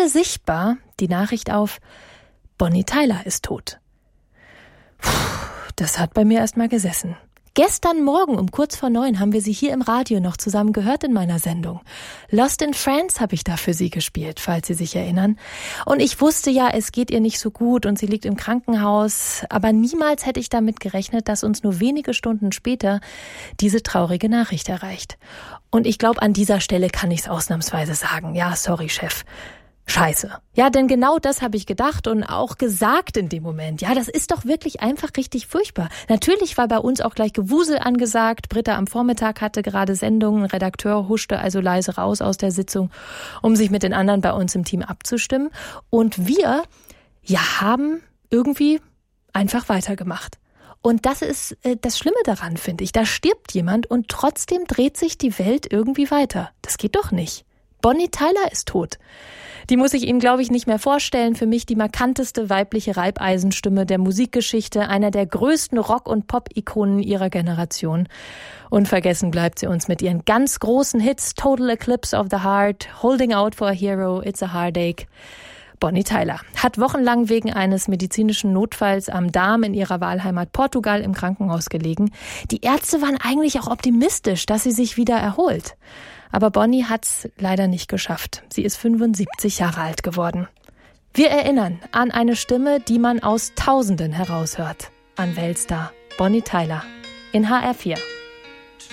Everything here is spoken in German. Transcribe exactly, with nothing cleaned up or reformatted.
Ferne sichtbar die Nachricht auf: Bonnie Tyler ist tot. Puh, das hat bei mir erst mal gesessen. Gestern Morgen um kurz vor neun haben wir sie hier im Radio noch zusammen gehört in meiner Sendung. Lost in France habe ich da für sie gespielt, falls Sie sich erinnern. Und ich wusste ja, es geht ihr nicht so gut und sie liegt im Krankenhaus. Aber niemals hätte ich damit gerechnet, dass uns nur wenige Stunden später diese traurige Nachricht erreicht. Und ich glaube, an dieser Stelle kann ich es ausnahmsweise sagen. Ja, sorry, Chef. Scheiße. Ja, denn genau das habe ich gedacht und auch gesagt in dem Moment. Ja, das ist doch wirklich einfach richtig furchtbar. Natürlich war bei uns auch gleich Gewusel angesagt. Britta am Vormittag hatte gerade Sendungen. Ein Redakteur huschte also leise raus aus der Sitzung, um sich mit den anderen bei uns im Team abzustimmen. Und wir, ja, haben irgendwie einfach weitergemacht. Und das ist äh, das Schlimme daran, finde ich. Da stirbt jemand und trotzdem dreht sich die Welt irgendwie weiter. Das geht doch nicht. Bonnie Tyler ist tot. Die muss ich Ihnen, glaube ich, nicht mehr vorstellen. Für mich die markanteste weibliche Reibeisenstimme der Musikgeschichte, einer der größten Rock- und Pop-Ikonen ihrer Generation. Unvergessen bleibt sie uns mit ihren ganz großen Hits Total Eclipse of the Heart, Holding Out for a Hero, It's a Heartache. Bonnie Tyler hat wochenlang wegen eines medizinischen Notfalls am Darm in ihrer Wahlheimat Portugal im Krankenhaus gelegen. Die Ärzte waren eigentlich auch optimistisch, dass sie sich wieder erholt. Aber Bonnie hat's leider nicht geschafft. Sie ist fünfundsiebzig Jahre alt geworden. Wir erinnern an eine Stimme, die man aus Tausenden heraushört. An Weltstar Bonnie Tyler in H R vier.